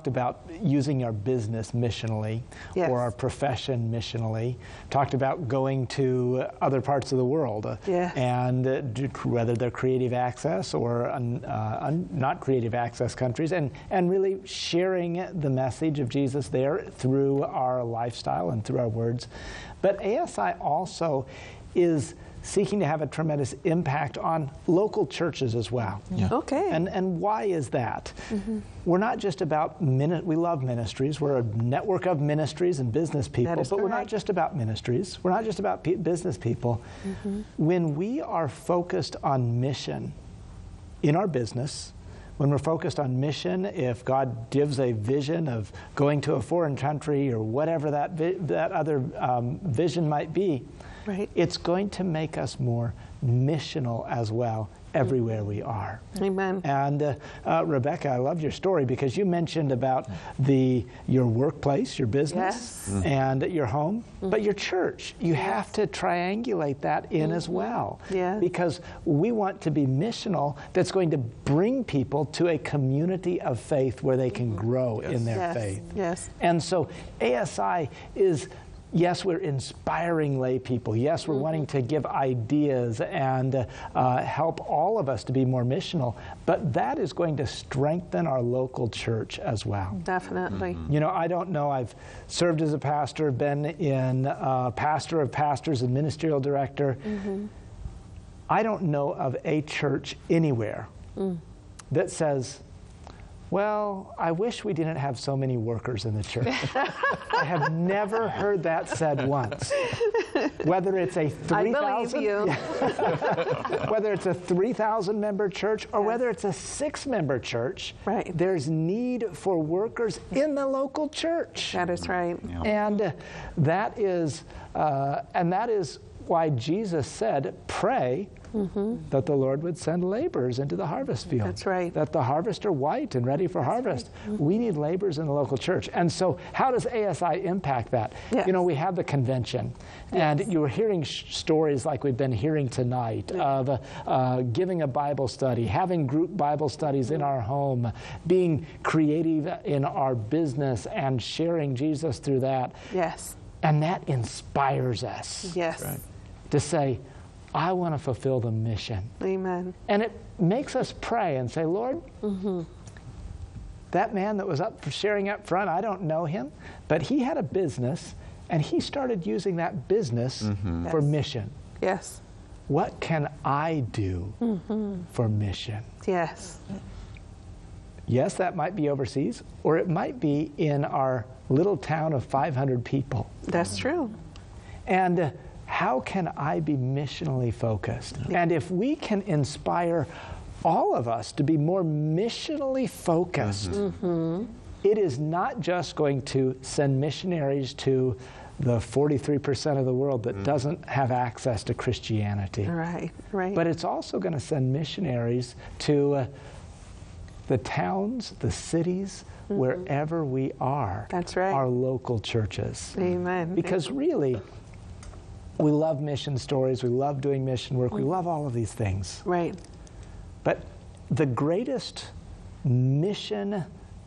talked about using our business missionally, Yes. or our profession missionally, talked about going to other parts of the world, Yes. and whether they're creative access or not creative access countries, and really sharing the message of Jesus there through our lifestyle and through our words. But ASI also is seeking to have a tremendous impact on local churches as well. Yeah. Okay. And why is that? We're not just about we love ministries. We're a network of ministries and business people, That is but we're not correct. just about ministries. We're not just about business people. When we are focused on mission in our business, when we're focused on mission, if God gives a vision of going to a foreign country or whatever that other vision might be, Right. it's going to make us more missional as well everywhere we are. Amen. And Rebecca, I loved your story because you mentioned about your workplace, your business, Yes. and your home, but your church. You have to triangulate that in as well. Yeah. Because we want to be missional that's going to bring people to a community of faith where they can grow in their Yes. faith. Yes. And so ASI is, yes, we're inspiring lay people. Yes, we're wanting to give ideas and help all of us to be more missional, but that is going to strengthen our local church as well. Definitely. You know, I don't know, I've served as a pastor, been in pastor of pastors and ministerial director. I don't know of a church anywhere that says, well, I wish we didn't have so many workers in the church. I have never heard that said once. Whether it's a 3,000, whether it's a 3,000 member church or whether it's a 6-member church, Right. there's need for workers in the local church. That is right. And that is why Jesus said, pray that the Lord would send laborers into the harvest field. That's right. That the harvest are white and ready for harvest. We need laborers in the local church. And so how does ASI impact that? Yes. You know, we have the convention. And you were hearing stories like we've been hearing tonight of giving a Bible study, having group Bible studies in our home, being creative in our business and sharing Jesus through that. Yes. And that inspires us Yes. to say, I want to fulfill the mission. Amen. And it makes us pray and say, Lord, that man that was up for sharing up front, I don't know him, but he had a business and he started using that business for Yes. mission. Yes. What can I do for mission? Yes. Yes, that might be overseas, or it might be in our little town of 500 people. That's true. And how can I be missionally focused? And if we can inspire all of us to be more missionally focused, it is not just going to send missionaries to the 43% of the world that doesn't have access to Christianity. Right. Right. But it's also going to send missionaries to the towns, the cities, wherever we are. That's right. Our local churches. Amen. Because really, we love mission stories, we love doing mission work, we love all of these things. Right. But the greatest mission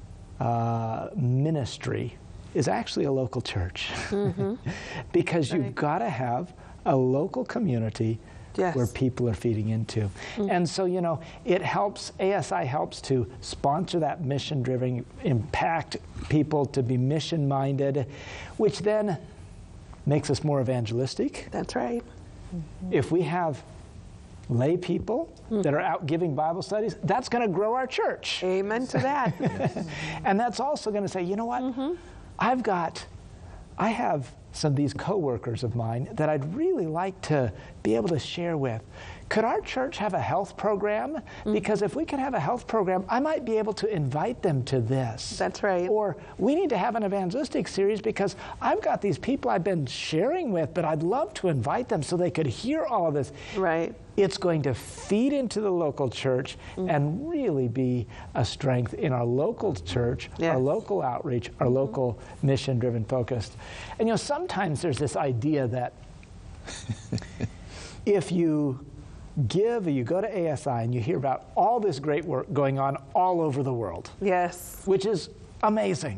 ministry is actually a local church. Because you've got to have a local community Yes. where people are feeding into. And so, you know, it helps, ASI helps to sponsor that mission-driven, impact people to be mission-minded, which then makes us more evangelistic. That's right. If we have lay people that are out giving Bible studies, that's going to grow our church. Amen to that. And that's also going to say, you know what, I have some of these coworkers of mine that I'd really like to be able to share with. Could our church have a health program? Because if we could have a health program, I might be able to invite them to this. That's right. Or we need to have an evangelistic series because I've got these people I've been sharing with, but I'd love to invite them so they could hear all of this. Right. It's going to feed into the local church and really be a strength in our local church, Yes. our local outreach, our local mission-driven focused. And you know, sometimes there's this idea that if you give, or you go to ASI and you hear about all this great work going on all over the world, Yes. which is Amazing.